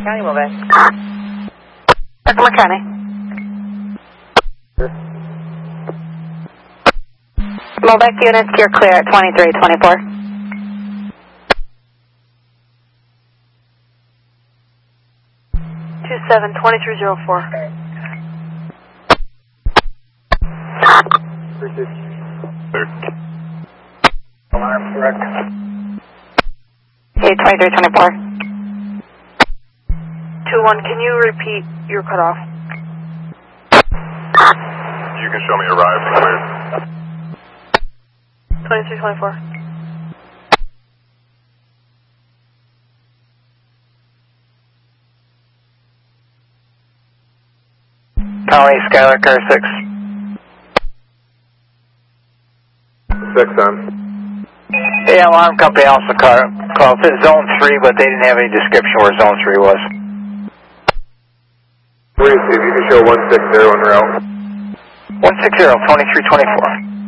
County, Mobac. Bessemer County. Mobac units, you're clear at 2324. 272304. Alarm correct. Okay, 2324. 21, can you repeat your cutoff? You can show me arrive and clear. 2324. County, Skylar, car 6. 6 on. Yeah, alarm company also called. It's zone 3, but they didn't have any description where zone 3 was. Please see if you can show 160 en route. 160, 2324.